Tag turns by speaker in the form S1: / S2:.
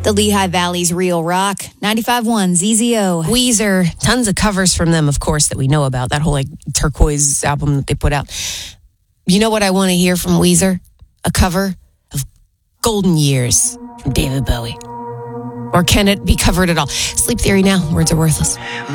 S1: The Lehigh Valley's Real Rock, 95.1 ZZO.
S2: Weezer, tons of covers from them, of course, that we know about. That whole like Turquoise album that they put out. You know what I want to hear from Weezer? A cover of Golden Years from David Bowie. Or can it be covered at all? Sleep Theory now. Words are worthless.